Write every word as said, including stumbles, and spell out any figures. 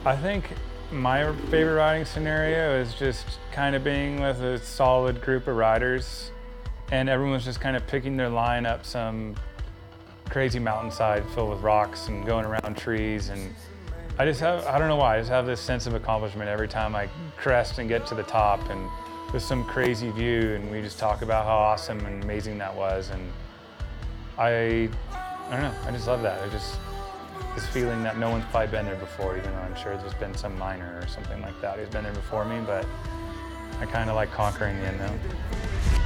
I think my favorite riding scenario is just kind of being with a solid group of riders and everyone's just kind of picking their line up some crazy mountainside filled with rocks and going around trees. And I just have, I don't know why, I just have this sense of accomplishment every time I crest and get to the top and there's some crazy view and we just talk about how awesome and amazing that was. And I, I don't know, I just love that. I just, this feeling that no one's probably been there before, even though I'm sure there's been some miner or something like that who's been there before me, but I kind of like conquering the unknown.